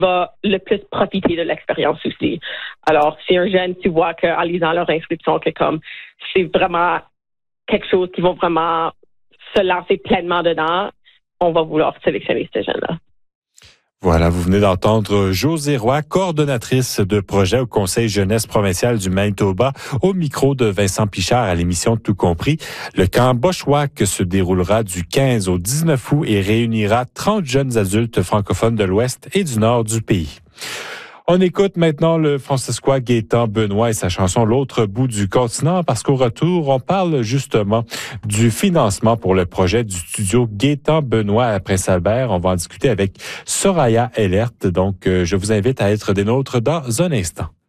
va le plus profiter de l'expérience aussi. Alors, si un jeune, tu vois qu'en lisant leur inscription, que comme c'est vraiment quelque chose qui va vraiment se lancer pleinement dedans, on va vouloir sélectionner ces jeunes-là. Voilà, vous venez d'entendre Josée Roy, coordonnatrice de projet au Conseil jeunesse provincial du Manitoba, au micro de Vincent Pichard à l'émission Tout compris. Le camp Boschwak se déroulera du 15 au 19 août et réunira 30 jeunes adultes francophones de l'Ouest et du Nord du pays. On écoute maintenant le Francescois Gaétan Benoît et sa chanson L'autre bout du continent parce qu'au retour, on parle justement du financement pour le projet du studio Gaétan Benoît à Prince-Albert. On va en discuter avec Soraya Ellert. Donc, je vous invite à être des nôtres dans un instant.